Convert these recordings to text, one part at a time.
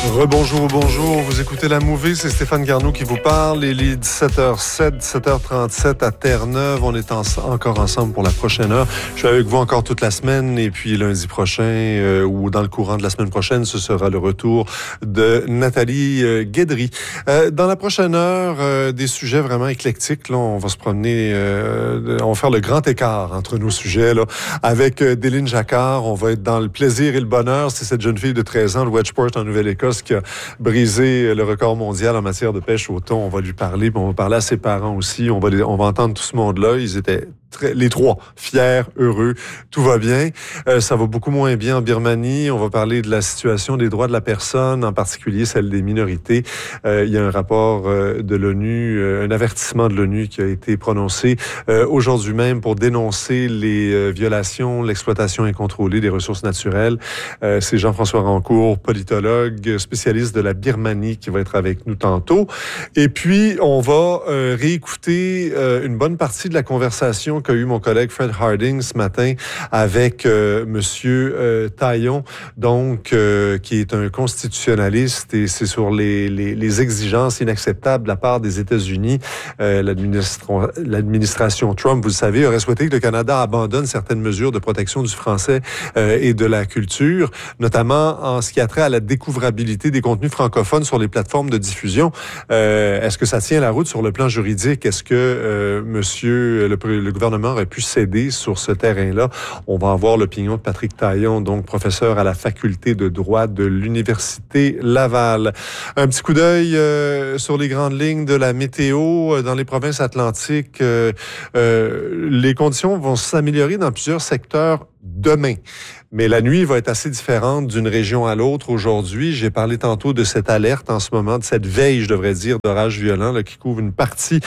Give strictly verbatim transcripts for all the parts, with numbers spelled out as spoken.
Rebonjour, bonjour. Vous écoutez La Mouvée, c'est Stéphane Garneau qui vous parle. Il est dix-sept heures zéro sept, dix-sept heures trente-sept à Terre-Neuve. On est en, encore ensemble pour la prochaine heure. Je suis avec vous encore toute la semaine et puis lundi prochain euh, ou dans le courant de la semaine prochaine, ce sera le retour de Nathalie euh, Guédry. Euh, dans la prochaine heure, euh, des sujets vraiment éclectiques. Là, on va se promener, euh, on va faire le grand écart entre nos sujets. Là, avec euh, Déline Jacquard, on va être dans le plaisir et le bonheur. C'est cette jeune fille de treize ans, le Wedgeport en Nouvelle-Écosse, qui a brisé le record mondial en matière de pêche au thon. On va lui parler, puis on va parler à ses parents aussi. On va, les, on va entendre tout ce monde-là. Ils étaient très, les trois fiers, heureux. Tout va bien. Euh, ça va beaucoup moins bien en Birmanie. On va parler de la situation des droits de la personne, en particulier celle des minorités. Euh, il y a un rapport euh, de l'ONU, euh, un avertissement de l'ONU qui a été prononcé euh, aujourd'hui même pour dénoncer les euh, violations, l'exploitation incontrôlée des ressources naturelles. Euh, c'est Jean-François Rancourt, politologue, spécialiste de la Birmanie, qui va être avec nous tantôt. Et puis, on va euh, réécouter euh, une bonne partie de la conversation qu'a eu mon collègue Fred Harding ce matin avec euh, Monsieur euh, Taillon, donc euh, qui est un constitutionnaliste, et c'est sur les, les, les exigences inacceptables de la part des États-Unis. Euh, l'administra- l'administration Trump, vous le savez, aurait souhaité que le Canada abandonne certaines mesures de protection du français euh, et de la culture, notamment en ce qui a trait à la découvrabilité des contenus francophones sur les plateformes de diffusion. Euh, est-ce que ça tient la route sur le plan juridique? Est-ce que euh, monsieur le, le gouvernement aurait pu céder sur ce terrain-là? On va avoir l'opinion de Patrick Taillon, donc professeur à la faculté de droit de l'Université Laval. Un petit coup d'œil euh, sur les grandes lignes de la météo dans les provinces atlantiques. Euh, euh, les conditions vont s'améliorer dans plusieurs secteurs demain. Mais la nuit va être assez différente d'une région à l'autre aujourd'hui. J'ai parlé tantôt de cette alerte en ce moment, de cette veille, je devrais dire, d'orage violent là, qui couvre une partie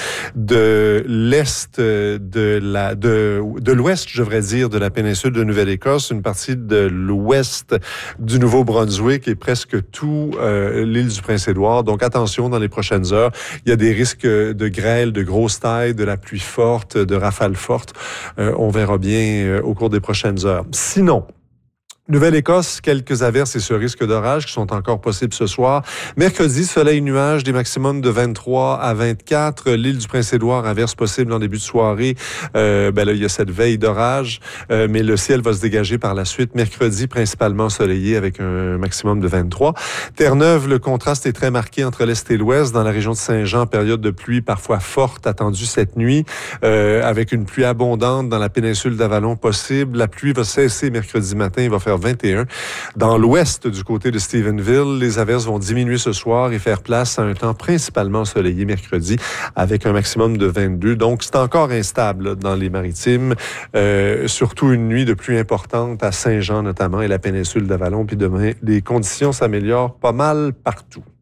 de l'est de la de de l'ouest, je devrais dire, de la péninsule de Nouvelle-Écosse, une partie de l'ouest du Nouveau-Brunswick et presque tout euh, l'île du Prince-Édouard. Donc attention dans les prochaines heures. Il y a des risques de grêle, de grosse taille, de la pluie forte, de rafales fortes. Euh, on verra bien euh, au cours des prochaines heures. Sinon, Nouvelle-Écosse, quelques averses et ce risque d'orage qui sont encore possibles ce soir. Mercredi, soleil nuage, des maximums de vingt-trois à vingt-quatre. L'île du Prince-Édouard, averse possible en début de soirée. Euh, ben là, il y a cette veille d'orage, euh, mais le ciel va se dégager par la suite. Mercredi, principalement ensoleillé avec un maximum de vingt-trois. Terre-Neuve, le contraste est très marqué entre l'est et l'ouest. Dans la région de Saint-Jean, période de pluie parfois forte attendue cette nuit, euh, avec une pluie abondante dans la péninsule d'Avalon possible. La pluie va cesser mercredi matin, il va faire vingt et un. Dans l'ouest, du côté de Stephenville, les averses vont diminuer ce soir et faire place à un temps principalement ensoleillé mercredi avec un maximum de vingt-deux. Donc, c'est encore instable là, dans les maritimes. Euh, surtout une nuit de pluie importante à Saint-Jean notamment et la péninsule d'Avalon. Puis demain, les conditions s'améliorent pas mal partout.